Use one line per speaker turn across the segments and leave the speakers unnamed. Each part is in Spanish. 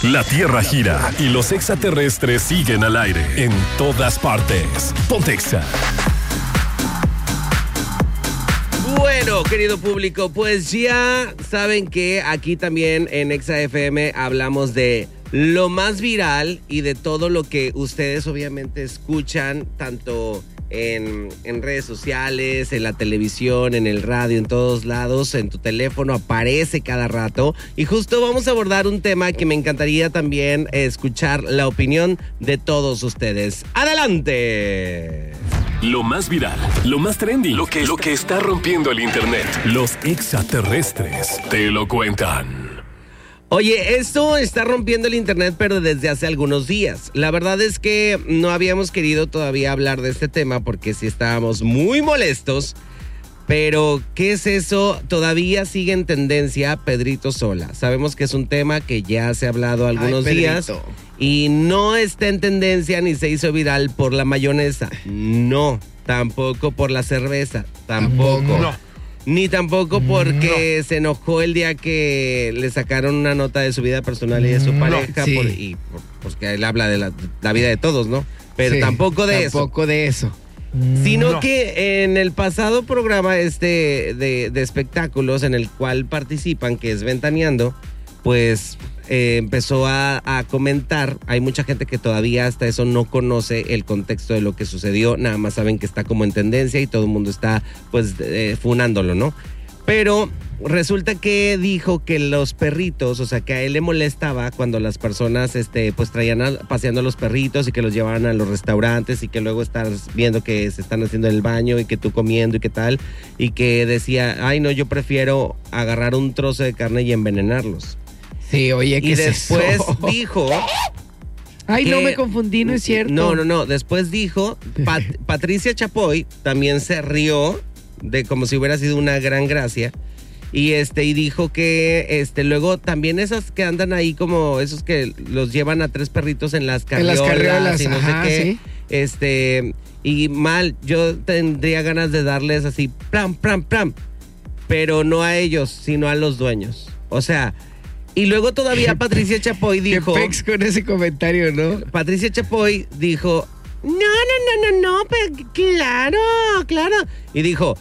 La Tierra gira y los extraterrestres siguen al aire en todas partes. Ponte Exa.
Bueno, querido público, pues ya saben que aquí también en Exa FM hablamos de lo más viral y de todo lo que ustedes obviamente escuchan, tanto en redes sociales, en la televisión, en el radio, en todos lados, en tu teléfono, aparece cada rato. Y justo vamos a abordar un tema que me encantaría también escuchar la opinión de todos ustedes. ¡Adelante!
Lo más viral, lo más trendy, lo que está rompiendo el internet. Los extraterrestres te lo cuentan.
Oye, esto está rompiendo el internet, pero desde hace algunos días. La verdad es que no habíamos querido todavía hablar de este tema porque sí estábamos muy molestos. Pero, ¿qué es eso? Todavía sigue en tendencia Pedrito Sola. Sabemos que es un tema que ya se ha hablado algunos días. Y no está en tendencia ni se hizo viral por la mayonesa. No, tampoco por la cerveza. Tampoco. No. Ni tampoco porque se enojó el día que le sacaron una nota de su vida personal y de su pareja.
Sí.
Porque él habla de la vida de todos, ¿no? Pero tampoco de eso.
Tampoco de eso.
Sino que en el pasado programa de espectáculos en el cual participan, que es Ventaneando, pues empezó a comentar. Hay mucha gente que todavía hasta eso no conoce el contexto de lo que sucedió, nada más saben que está como en tendencia y todo el mundo está pues funándolo, ¿no? Pero resulta que dijo que los perritos, o sea, que a él le molestaba cuando las personas pues traían paseando a los perritos y que los llevaban a los restaurantes y que luego estás viendo que se están haciendo en el baño y que tú comiendo y qué tal, y que decía, ay no, yo prefiero agarrar un trozo de carne y envenenarlos.
Sí, oye, ¿qué
y
es
después
eso?
Dijo...
Ay, no me confundí, no es cierto.
No. Después dijo, Patricia Chapoy también se rió de como si hubiera sido una gran gracia. Y dijo que luego también esas que andan ahí como esos que los llevan a 3 perritos en las carriolas y no sé qué. Sí. Y mal, yo tendría ganas de darles así, plam, plam, plam. Pero no a ellos, sino a los dueños. O sea... Y luego todavía Patricia Chapoy dijo...
Qué pex con ese comentario, ¿no?
Patricia Chapoy dijo... No, pero claro. Y dijo...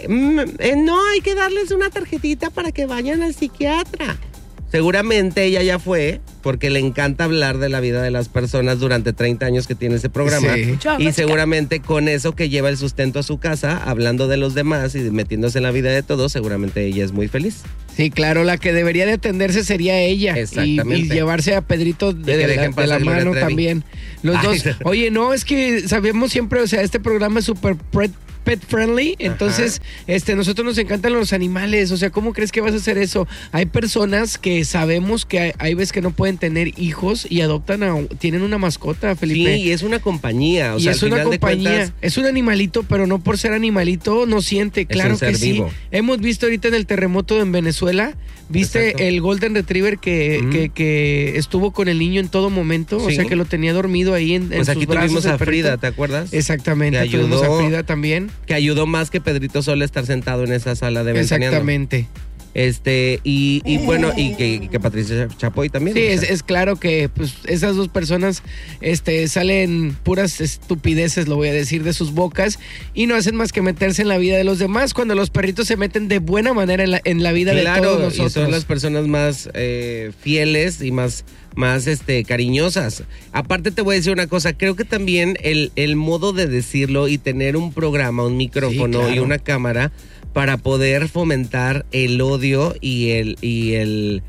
no, hay que darles una tarjetita para que vayan al psiquiatra. Seguramente ella ya fue, porque le encanta hablar de la vida de las personas durante 30 años que tiene ese programa. Sí. Y seguramente con eso que lleva el sustento a su casa, hablando de los demás y metiéndose en la vida de todos, seguramente ella es muy feliz.
Sí, claro, la que debería de atenderse sería ella.
Exactamente.
Y llevarse a Pedrito de la mano también. Los dos. Oye, no, es que sabemos siempre, o sea, este programa es súper pet friendly, entonces nosotros nos encantan los animales, o sea, ¿cómo crees que vas a hacer eso? Hay personas que sabemos que hay veces que no pueden tener hijos y tienen una mascota, Felipe.
Sí, y es una compañía, o sea,
es una compañía, es un animalito, pero no por ser animalito no siente, claro que sí. Vivo. Hemos visto ahorita en el terremoto en Venezuela, ¿viste el Golden Retriever que estuvo con el niño en todo momento? Sí. O sea, que lo tenía dormido ahí en
pues
sus
aquí
brazos.
Tuvimos a Frida, ¿te acuerdas?
Exactamente, tuvimos a Frida también.
Que ayudó más que Pedrito Sola estar sentado en esa sala de Ventaneando.
Exactamente.
Y bueno, y que Patricia Chapoy también.
Sí, o sea. es claro que pues esas dos personas salen puras estupideces, lo voy a decir, de sus bocas y no hacen más que meterse en la vida de los demás cuando los perritos se meten de buena manera en la vida de todos nosotros.
Y son las personas más fieles y más cariñosas. Aparte te voy a decir una cosa, creo que también el modo de decirlo y tener un programa, un micrófono, sí, claro, y una cámara para poder fomentar el odio y el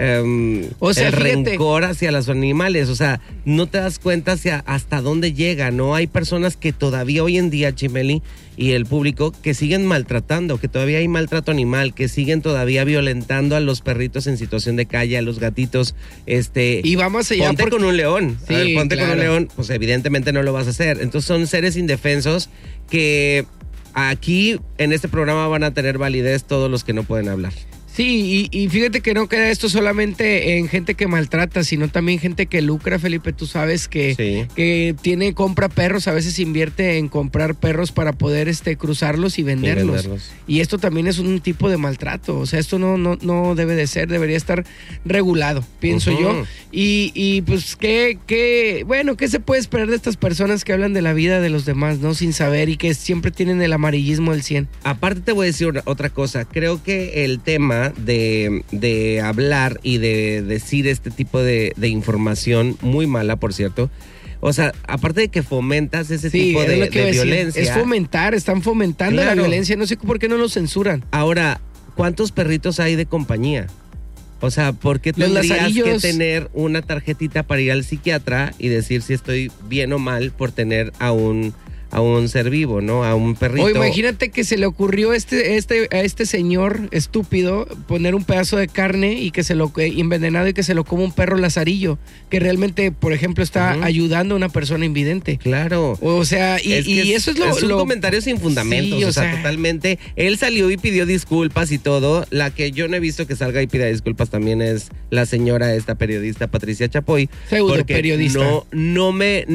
rencor hacia los animales. O sea, no te das cuenta hasta dónde llega, ¿no? Hay personas que todavía hoy en día, Chimeli, y el público, que siguen maltratando, que todavía hay maltrato animal, que siguen todavía violentando a los perritos en situación de calle, a los gatitos.
Y vamos allá.
Ponte con un león.
Sí,
a ver, ponte
claro.
con un león, pues evidentemente no lo vas a hacer. Entonces son seres indefensos que aquí en este programa van a tener validez todos los que no pueden hablar.
Sí, y fíjate que no queda esto solamente en gente que maltrata, sino también gente que lucra, Felipe. Tú sabes que compra perros, a veces invierte en comprar perros para poder cruzarlos y venderlos. Y esto también es un tipo de maltrato. O sea, esto no debe de ser, debería estar regulado, pienso yo. Y pues, ¿qué se puede esperar de estas personas que hablan de la vida de los demás, ¿no? Sin saber y que siempre tienen el amarillismo del 100.
Aparte te voy a decir otra cosa. Creo que el tema de hablar y de decir este tipo de información, muy mala, por cierto. O sea, aparte de que fomentas ese tipo de violencia.
Es fomentar, están fomentando la violencia. No sé por qué no lo censuran.
Ahora, ¿cuántos perritos hay de compañía? O sea, ¿por qué tendrías que tener una tarjetita para ir al psiquiatra y decir si estoy bien o mal por tener a un ser vivo, ¿no? A un perrito.
O imagínate que se le ocurrió a este señor estúpido poner un pedazo de carne y que envenenado y que se lo coma un perro lazarillo, que realmente, por ejemplo, está ayudando a una persona invidente.
Claro.
O sea, eso es
un comentario sin fundamentos, sí, o sea, totalmente. Él salió y pidió disculpas y todo. La que yo no he visto que salga y pida disculpas también es la señora periodista Patricia Chapoy.
Pseudo periodista.
No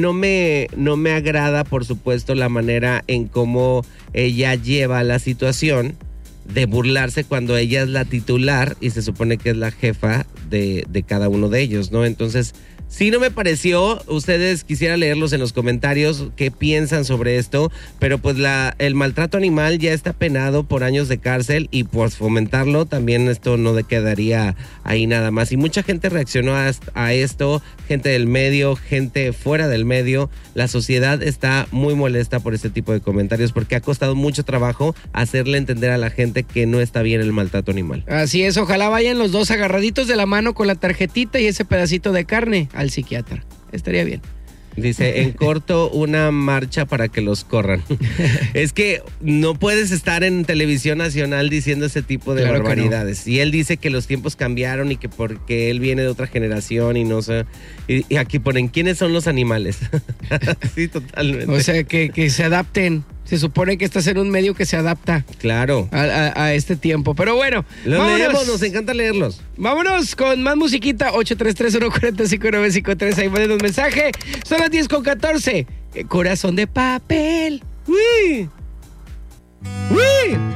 me agrada, por supuesto, la manera en cómo ella lleva la situación de burlarse cuando ella es la titular y se supone que es la jefa de cada uno de ellos, ¿no? Entonces, sí, no me pareció. Ustedes quisiera leerlos en los comentarios qué piensan sobre esto, pero pues el maltrato animal ya está penado por años de cárcel y por fomentarlo también esto no quedaría ahí nada más. Y mucha gente reaccionó a esto, gente del medio, gente fuera del medio. La sociedad está muy molesta por este tipo de comentarios porque ha costado mucho trabajo hacerle entender a la gente que no está bien el maltrato animal.
Así es, ojalá vayan los dos agarraditos de la mano con la tarjetita y ese pedacito de carne al psiquiatra. Estaría bien.
Dice, en corto, una marcha para que los corran. Es que no puedes estar en televisión nacional diciendo ese tipo de barbaridades. No. Y él dice que los tiempos cambiaron y que porque él viene de otra generación y no sé. Y aquí ponen, ¿quiénes son los animales? Sí, totalmente.
O sea, que se adapten. Se supone que estás en un medio que se adapta.
Claro.
A este tiempo. Pero bueno.
Los leemos, nos encanta leerlos.
Vámonos con más musiquita. 833-145-953. Ahí ponen un mensaje. Son las 10:14. Corazón de papel.
¡Uy! ¡Uy!